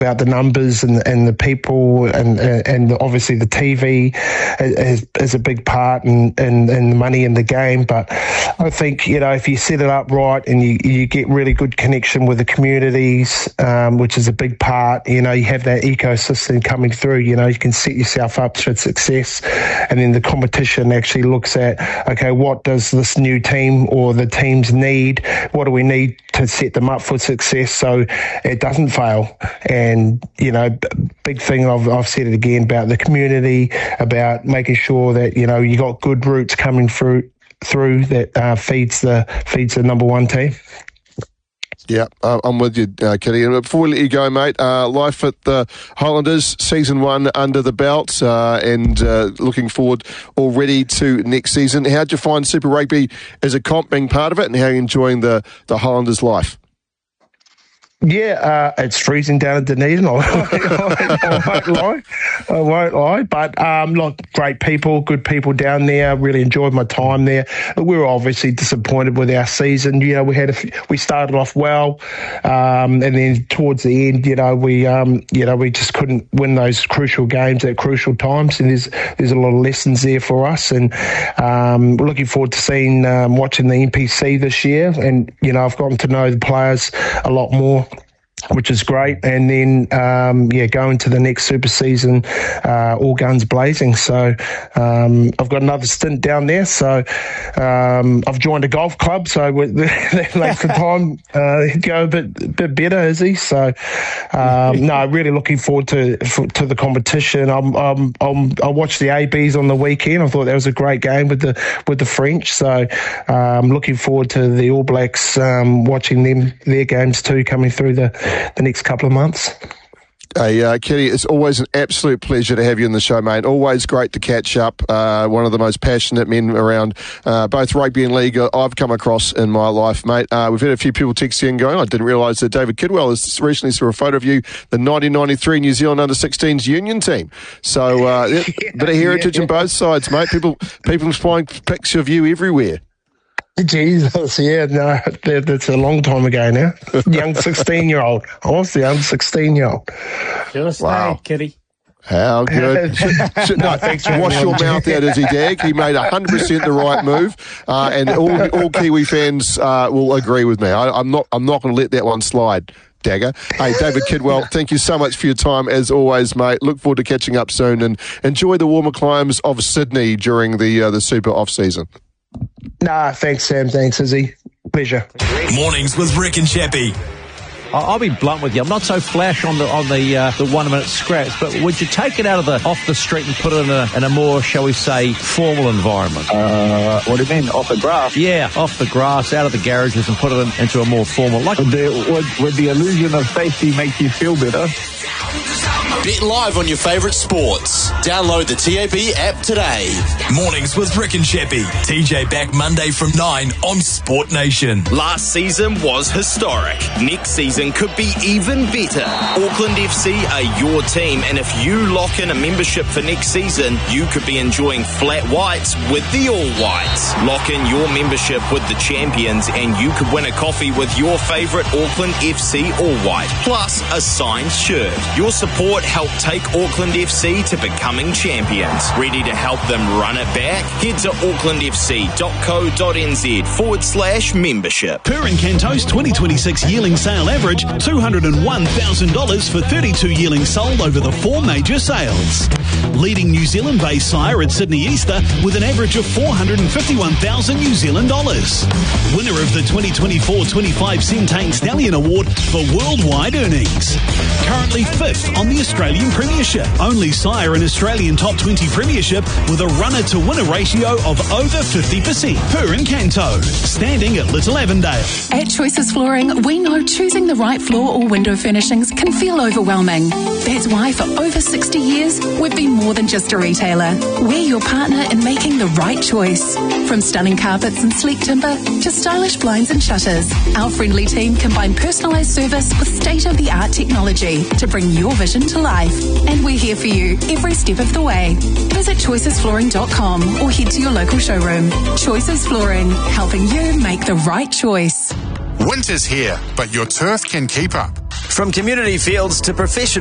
about the numbers and the people and obviously the TV is a big part and the money in the game. But I think, if you set it up right and you get really good connection with the communities, which is a big part, you have that ecosystem coming through, you can set yourself up for success. And then the competition actually looks at, okay, what does this new team or the teams need? What do we need to set them up for success so it doesn't fail? And, big thing, I've said it again, about the community, about making sure that, you got good roots coming through that feeds the number one team. Yeah, I'm with you, Kitty. And before we let you go, mate, life at the Highlanders, season 1 under the belt, and looking forward already to next season. How'd you find Super Rugby as a comp, being part of it, and how are you enjoying the Highlanders' life? Yeah, it's freezing down in Dunedin. I won't lie. But great people, good people down there. Really enjoyed my time there. We were obviously disappointed with our season. We started off well, and then towards the end, we just couldn't win those crucial games at crucial times. And there's a lot of lessons there for us. And we're looking forward to watching the NPC this year. And I've gotten to know the players a lot more, which is great. And then, going to the next super season, all guns blazing. So I've got another stint down there. So I've joined a golf club, so that makes the time go a bit better, is he? So really looking forward to the competition. I watched the ABs on the weekend. I thought that was a great game with the French. So I'm looking forward to the All Blacks, watching their games too, coming through the next couple of months. Hey, Kitty, it's always an absolute pleasure to have you on the show, mate. Always great to catch up. One of the most passionate men around both rugby and league I've come across in my life, mate. We've had a few people text in going, I didn't realise that David Kidwell has recently saw a photo of you, the 1993 New Zealand Under-16s union team. So, bit of heritage on both sides, mate. People flying pics of you everywhere. Jesus, yeah, no, that's a long time ago now. Young 16-year-old. I was the young 16-year-old. Just wow, Kitty. How good. Thanks for wash your mouth out, Izzy Dag. He made 100% the right move, and all Kiwi fans will agree with me. I'm not going to let that one slide, Dagger. Hey, David Kidwell, thank you so much for your time as always, mate. Look forward to catching up soon, and enjoy the warmer climes of Sydney during the super off-season. Nah, thanks, Sam. Thanks, Izzy. Pleasure. Mornings with Rick and Chappie. I'll be blunt with you. I'm not so flash on the 1 minute scraps, but would you take it off the street and put it in a more, shall we say, formal environment? What do you mean, off the grass? Yeah, off the grass, out of the garages, and put it into a more formal. Would the illusion of safety make you feel better? Bet live on your favourite sports. Download the TAB app today. Mornings with Rick and Chappie. TJ back Monday from 9 on Sport Nation. Last season was historic. Next season could be even better. Auckland FC are your team, and if you lock in a membership for next season, you could be enjoying flat whites with the All Whites. Lock in your membership with the champions, and you could win a coffee with your favourite Auckland FC All White, plus a signed shirt. Your support helped take Auckland FC to becoming champions. Ready to help them run it back? Head to aucklandfc.co.nz/membership. Per Encanto's 2026 yearling sale average $201,000 for 32 yearlings sold over the 4 major sales. Leading New Zealand-based sire at Sydney Easter with an average of $451,000 New Zealand dollars. Winner of the 2024-25 Centane Stallion Award for worldwide earnings. Currently 5th on the Australian Premiership. Only sire in Australian Top 20 Premiership with a runner-to-winner ratio of over 50%. Per Encanto. Standing at Little Avondale. At Choices Flooring, we know choosing the right floor or window furnishings can feel overwhelming. That's why for over 60 years, we've been more than just a retailer. We're your partner in making the right choice. From stunning carpets and sleek timber to stylish blinds and shutters, our friendly team combine personalised service with state-of-the-art technology to bring your vision to life. And we're here for you every step of the way. Visit choicesflooring.com or head to your local showroom. Choices Flooring, helping you make the right choice. Winter's here, but your turf can keep up. From community fields to professional